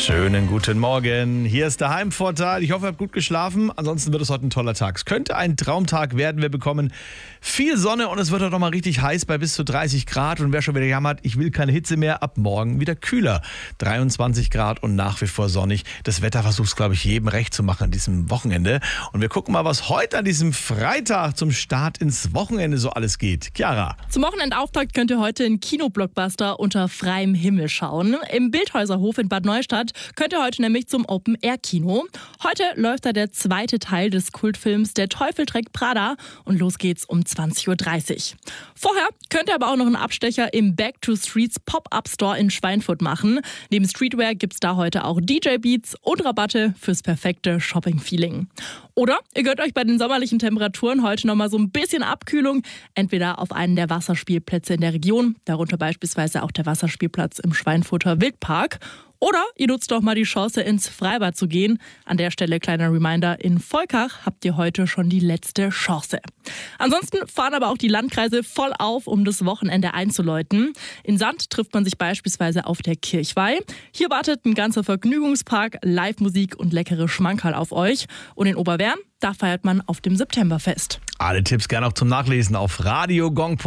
Schönen guten Morgen. Hier ist der Heimvorteil. Ich hoffe, ihr habt gut geschlafen. Ansonsten wird es heute ein toller Tag. Es könnte ein Traumtag werden. Wir bekommen viel Sonne und es wird heute noch mal richtig heiß bei bis zu 30 Grad. Und wer schon wieder jammert, ich will keine Hitze mehr, ab morgen wieder kühler. 23 Grad und nach wie vor sonnig. Das Wetter versucht es, glaube ich, jedem recht zu machen an diesem Wochenende. Und wir gucken mal, was heute an diesem Freitag zum Start ins Wochenende so alles geht. Chiara. Zum Wochenendauftakt könnt ihr heute in Kinoblockbuster unter freiem Himmel schauen. Im Bildhäuserhof in Bad Neustadt könnt ihr heute nämlich zum Open-Air-Kino. Heute läuft da der zweite Teil des Kultfilms Der Teufel trägt Prada und los geht's um 20.30 Uhr. Vorher könnt ihr aber auch noch einen Abstecher im Back to Streets Pop-Up-Store in Schweinfurt machen. Neben Streetwear gibt's da heute auch DJ-Beats und Rabatte fürs perfekte Shopping-Feeling. Oder ihr gönnt euch bei den sommerlichen Temperaturen heute nochmal so ein bisschen Abkühlung, entweder auf einen der Wasserspielplätze in der Region, darunter beispielsweise auch der Wasserspielplatz im Schweinfurter Wildpark. Oder ihr nutzt doch mal die Chance, ins Freibad zu gehen. An der Stelle kleiner Reminder, in Volkach habt ihr heute schon die letzte Chance. Ansonsten fahren aber auch die Landkreise voll auf, um das Wochenende einzuläuten. In Sand trifft man sich beispielsweise auf der Kirchweih. Hier wartet ein ganzer Vergnügungspark, Live-Musik und leckere Schmankerl auf euch. Und in Oberwern, da feiert man auf dem Septemberfest. Alle Tipps gerne auch zum Nachlesen auf radiogong.de.